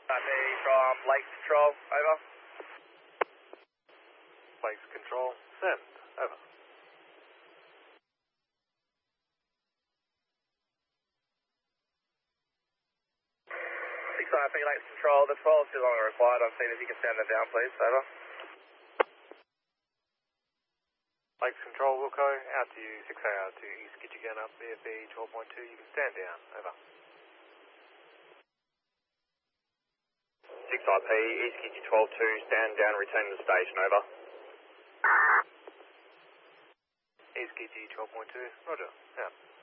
IP from Lake Control, over. Lakes Control, send, over. 6 IP Lake Control, the 12 is too long required. I'm seeing if you can stand that down, please, over. Lakes Control, Wilco, out to you, 6AR to East Gidgegan up, BFE 12.2, you can stand down, over. 6 IP, East Gidgee 12-2, stand down, return to the station, over. East Gidgee 12.2, roger, out.